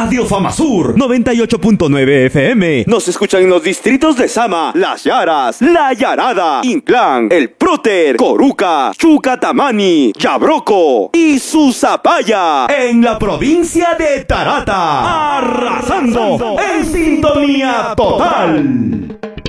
Radio Famasur 98.9 FM. Nos escuchan en los distritos de Sama, Las Yaras, La Yarada, Inclán, El Próter, Coruca, Chucatamani, Yabroco y Susapaya, en la provincia de Tarata, arrasando en sintonía total.